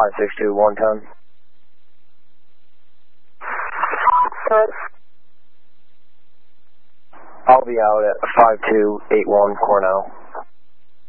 562 1 ton. Good. I'll be out at 5281 Cornell.